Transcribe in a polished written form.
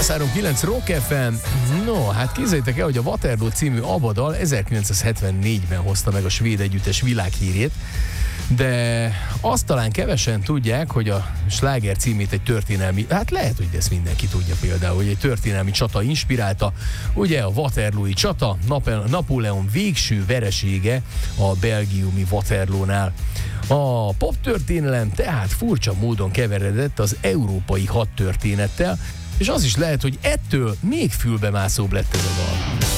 103.9 Rock FM. No, hát képzeljétek el, hogy a Waterloo című ABBA-dal 1974-ben hozta meg a svéd együttes világhírét, de azt talán kevesen tudják, hogy a sláger címét egy történelmi, hát lehet, hogy ezt mindenki tudja például, hogy egy történelmi csata inspirálta, ugye a Waterloo-i csata, Napóleon végső veresége a belgiumi Waterloo-nál. A poptörténelem tehát furcsa módon keveredett az európai hadtörténettel, és az is lehet, hogy ettől még fülbemászóbb lett ez a dal.